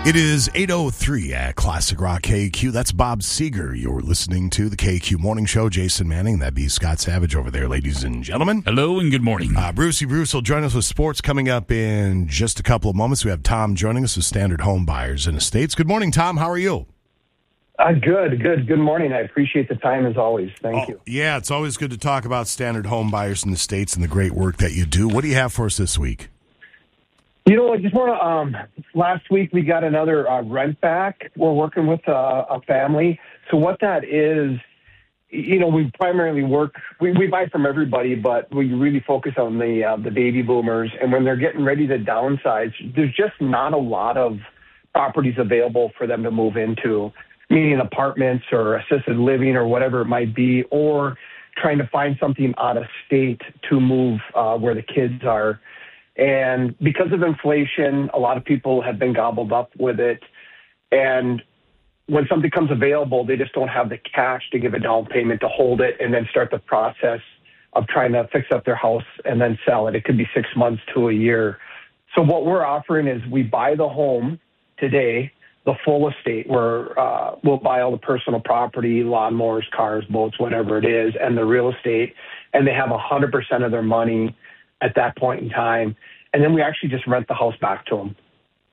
It is 8:03 at Classic Rock KQ. That's Bob Seeger. You're listening to the KQ Morning Show. Jason Manning, that'd be Scott Savage over there, ladies and gentlemen. Hello and good morning. Brucey Bruce will join us with sports coming up in just a couple of moments. We have Tom joining us with Standard Home Buyers and Estates. Good morning, Tom. How are you? Good. Good morning. I appreciate the time as always. Thank you. Yeah, it's always good to talk about Standard Home Buyers and Estates and the great work that you do. What do you have for us this week? You know, I just want to, last week we got another rent back. We're working with a family. So what that is, you know, we primarily we buy from everybody, but we really focus on the baby boomers. And when they're getting ready to downsize, there's just not a lot of properties available for them to move into, meaning apartments or assisted living or whatever it might be, or trying to find something out of state to move where the kids are. And because of inflation, a lot of people have been gobbled up with it. And when something comes available, they just don't have the cash to give a down payment to hold it and then start the process of trying to fix up their house and then sell it. It could be 6 months to a year. So what we're offering is we buy the home today, the full estate, where we'll buy all the personal property, lawnmowers, cars, boats, whatever it is, and the real estate, and they have 100% of their money at that point in time. And then we actually just rent the house back to them.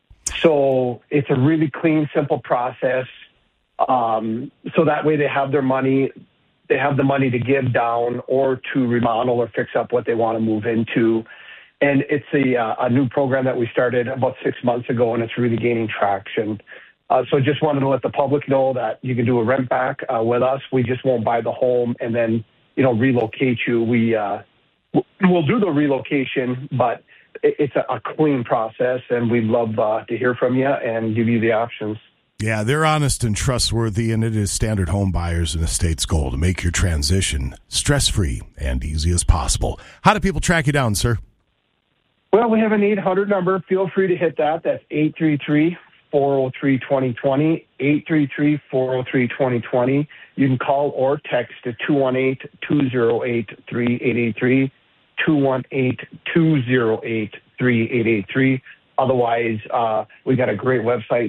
So it's a really clean, simple process. So that way they have their money, they have the money to give down or to remodel or fix up what they want to move into. And it's a new program that we started about 6 months ago, and it's really gaining traction. So just wanted to let the public know that you can do a rent back with us. We just won't buy the home and then, you know, relocate you. We'll do the relocation, but it's a clean process, and we'd love to hear from you and give you the options. Yeah, they're honest and trustworthy, and it is Standard Home Buyers and Estates goal to make your transition stress-free and easy as possible. How do people track you down, sir? Well, we have an 800 number. Feel free to hit that. That's 833-403-2020, 833-403-2020. You can call or text at 218-208-3883, 218-208-3883. Otherwise, we got a great website,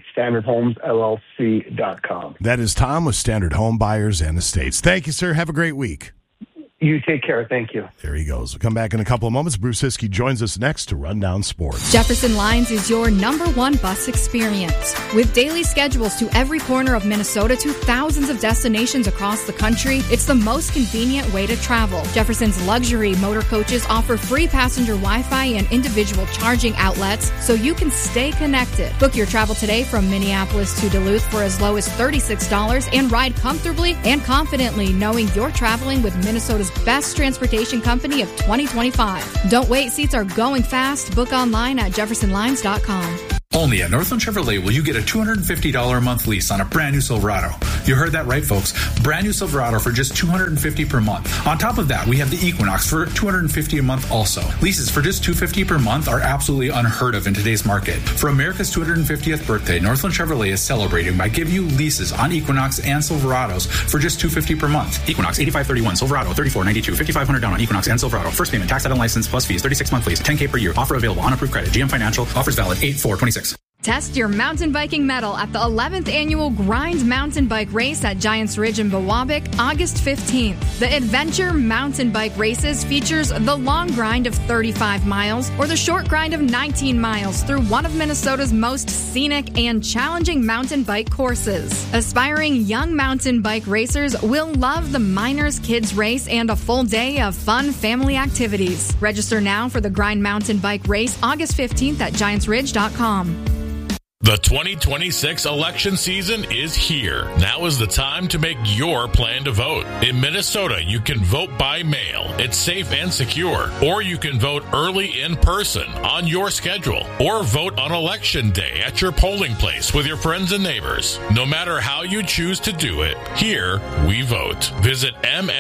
standardhomesllc.com. That is Tom with Standard Home Buyers and Estates. Thank you, sir. Have a great week. You take care. Thank you. There he goes. We'll come back in a couple of moments. Bruce Hiskey joins us next to run down sports. Jefferson Lines is your #1 bus experience. With daily schedules to every corner of Minnesota to thousands of destinations across the country, it's the most convenient way to travel. Jefferson's luxury motor coaches offer free passenger Wi-Fi and individual charging outlets so you can stay connected. Book your travel today from Minneapolis to Duluth for as low as $36 and ride comfortably and confidently knowing you're traveling with Minnesota's best transportation company of 2025. Don't wait. Seats are going fast. Book online at jeffersonlines.com. Only at Northland Chevrolet will you get a $250 a month lease on a brand new Silverado. You heard that right, folks. Brand new Silverado for just $250 per month. On top of that, we have the Equinox for $250 a month also. Leases for just $250 per month are absolutely unheard of in today's market. For America's 250th birthday, Northland Chevrolet is celebrating by giving you leases on Equinox and Silverados for just $250 per month. Equinox, $85.31. Silverado, $34.92. $5,500 down on Equinox and Silverado. First payment, tax title and license plus fees, 36-month lease, $10K per year. Offer available on approved credit. GM Financial. Offers valid 8/4/26. Test your mountain biking mettle at the 11th annual Grind Mountain Bike Race at Giants Ridge in Biwabik, August 15th. The Adventure Mountain Bike Races features the long grind of 35 miles or the short grind of 19 miles through one of Minnesota's most scenic and challenging mountain bike courses. Aspiring young mountain bike racers will love the Miners Kids Race and a full day of fun family activities. Register now for the Grind Mountain Bike Race, August 15th at giantsridge.com. The 2026 election season is here. Now is the time to make your plan to vote. In Minnesota, you can vote by mail. It's safe and secure. Or you can vote early in person on your schedule. Or vote on election day at your polling place with your friends and neighbors. No matter how you choose to do it, here we vote. Visit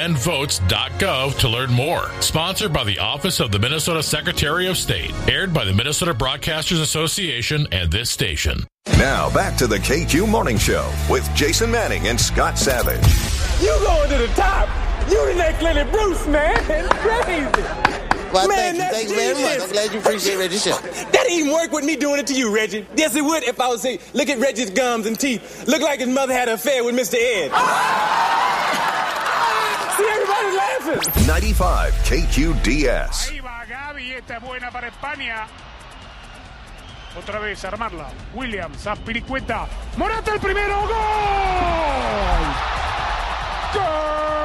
mnvotes.gov to learn more. Sponsored by the Office of the Minnesota Secretary of State. Aired by the Minnesota Broadcasters Association and this station. Now, back to the KQ Morning Show with Jason Manning and Scott Savage. You going to the top. You the next Lenny Bruce, man. It's crazy. Well, Man, thank you very much. I'm glad you appreciate Reggie's show. That didn't even work with me doing it to you, Reggie. Yes, it would if I would say, look at Reggie's gums and teeth. Look like his mother had an affair with Mr. Ed. See, everybody's laughing. 95 KQDS. Ahí va Gaby, esta es buena para España. Otra vez, armarla. Williams, Aspiricueta. Morata el primero. ¡Gol! ¡Gol!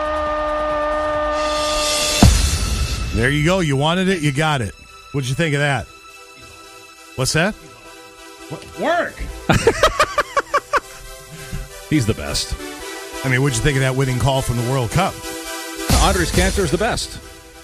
There you go. You wanted it, you got it. What'd you think of that? What's that? Work! He's the best. I mean, what'd you think of that winning call from the World Cup? Andres Cantor's the best.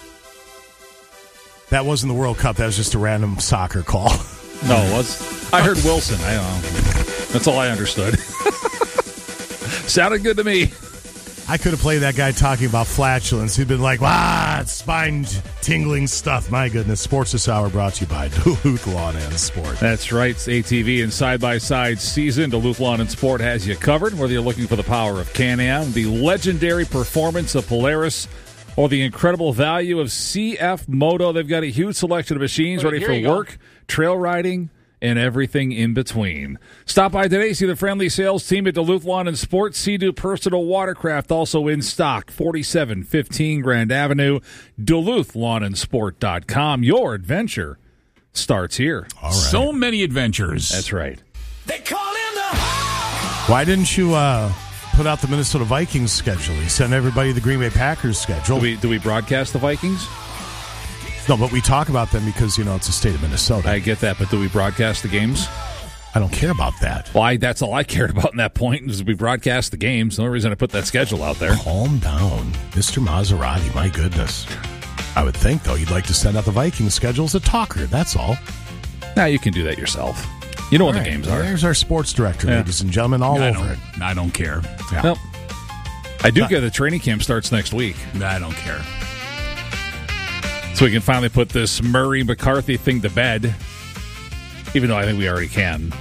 That wasn't the World Cup. That was just a random soccer call. No, it was. I heard Wilson. I don't know. That's all I understood. Sounded good to me. I could have played that guy talking about flatulence. He'd been like, it's spine-tingling stuff. My goodness. Sports this hour brought to you by Duluth Lawn and Sport. That's right. It's ATV and side-by-side season. Duluth Lawn and Sport has you covered, whether you're looking for the power of Can-Am, the legendary performance of Polaris, or the incredible value of CF Moto. They've got a huge selection of machines ready for work, trail riding, and everything in between. Stop by today, see the friendly sales team at Duluth Lawn and Sports. Sea-Doo Personal Watercraft also in stock, 4715 Grand Avenue, DuluthLawnandSport.com. Your adventure starts here. All right. So many adventures. That's right. They call him the Hawk. Why didn't you put out the Minnesota Vikings schedule? You sent everybody the Green Bay Packers schedule. Do we broadcast the Vikings? No, but we talk about them because, it's the state of Minnesota. I get that, but do we broadcast the games? I don't care about that. Well, that's all I cared about in that point is we broadcast the games. The only reason I put that schedule out there. Calm down. Mr. Maserati, my goodness. I would think, though, you'd like to send out the Vikings schedule as a talker. That's all. Now you can do that yourself. You know what the games are. There's our sports director, ladies and gentlemen, all over it. I don't care. Yeah. Well, I do get the training camp starts next week. I don't care. So we can finally put this Murray McCarthy thing to bed, even though I think we already can.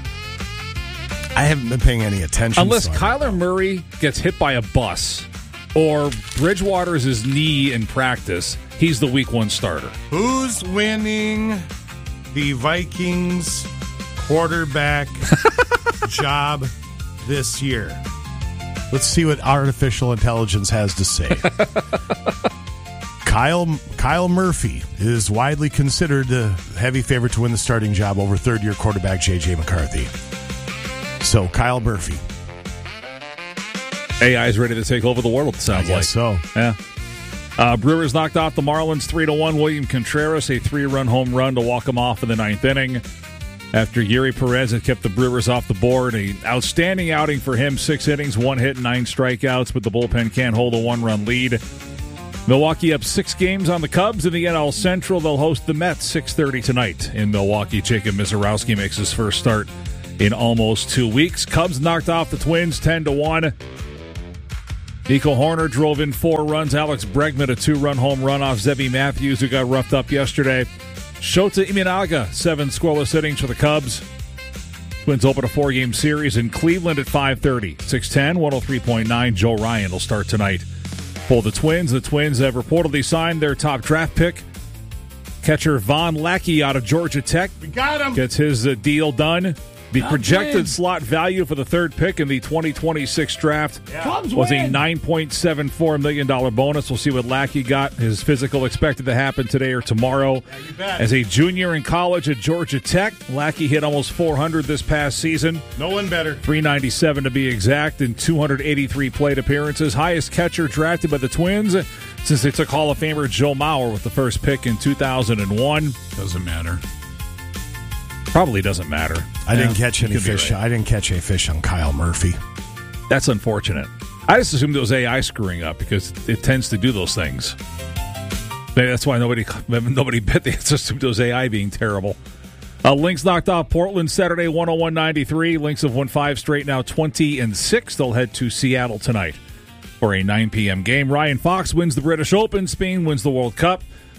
I haven't been paying any attention. Unless Kyler Murray gets hit by a bus or Bridgewater's his knee in practice, he's the week 1 starter. Who's winning the Vikings quarterback job this year? Let's see what artificial intelligence has to say. Kyle Murphy is widely considered the heavy favorite to win the starting job over third-year quarterback J.J. McCarthy. So, Kyle Murphy. AI is ready to take over the world, it sounds like. So. Yeah. Brewers knocked off the Marlins 3-1. William Contreras, a 3-run home run to walk him off in the 9th inning. After Yuri Perez had kept the Brewers off the board. An outstanding outing for him. 6 innings, 1 hit, 9 strikeouts, but the bullpen can't hold a 1-run lead. Milwaukee up 6 games on the Cubs in the NL Central. They'll host the Mets 6:30 tonight in Milwaukee. Jacob Misiorowski makes his first start in almost 2 weeks. Cubs knocked off the Twins 10-1. Nico Horner drove in 4 runs. Alex Bregman a 2-run home run off Zebby Matthews, who got roughed up yesterday. Shota Imanaga 7 scoreless innings for the Cubs. Twins open a 4-game series in Cleveland at 5:30. 610, 103.9. Joe Ryan will start tonight. For the Twins have reportedly signed their top draft pick. Catcher Von Lackey out of Georgia Tech. We got him. Gets his deal done. The projected slot value for the 3rd pick in the 2026 draft was a $9.74 million bonus. We'll see what Lackey got. His physical expected to happen today or tomorrow. As a junior in college at Georgia Tech, Lackey hit almost 400 this past season. No one better. 397 to be exact in 283 plate appearances. Highest catcher drafted by the Twins since they took Hall of Famer Joe Mauer with the first pick in 2001. Doesn't matter. Probably doesn't matter. I didn't catch any fish. Right. I didn't catch any fish on Kyle Murphy. That's unfortunate. I just assumed it was AI screwing up because it tends to do those things. Maybe that's why nobody bet. They just assumed it was AI being terrible. Lynx knocked off Portland Saturday 101-93. Lynx have won 5 straight now, 20-6. They'll head to Seattle tonight for a 9 p.m. game. Ryan Fox wins the British Open. Spain wins the World Cup.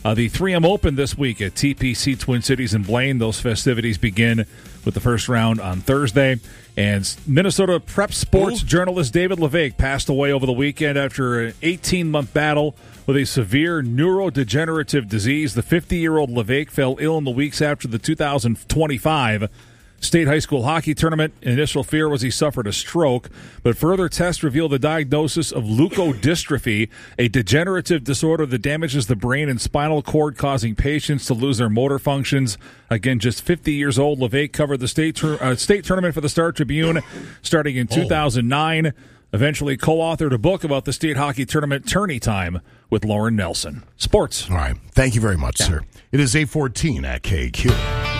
The 3M Open this week at TPC Twin Cities in Blaine. Those festivities begin with the first round on Thursday. And Minnesota prep sports journalist David LeVake passed away over the weekend after an 18-month battle with a severe neurodegenerative disease. The 50-year-old LeVake fell ill in the weeks after the 2025 state high school hockey tournament. Initial fear was he suffered a stroke, but further tests revealed the diagnosis of leukodystrophy, a degenerative disorder that damages the brain and spinal cord, causing patients to lose their motor functions. Again, just 50 years old, LeVake covered the state tournament for the Star Tribune starting in 2009. Eventually co-authored a book about the state hockey tournament, Tourney Time, with Lauren Nelson. Sports. All right. Thank you very much, sir. It is 8:14 at KQ.